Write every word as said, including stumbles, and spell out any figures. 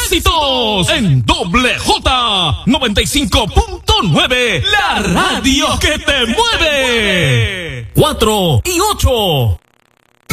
éxitos en Doble J noventa y cinco punto nueve, la radio que te mueve. Cuatro y ocho.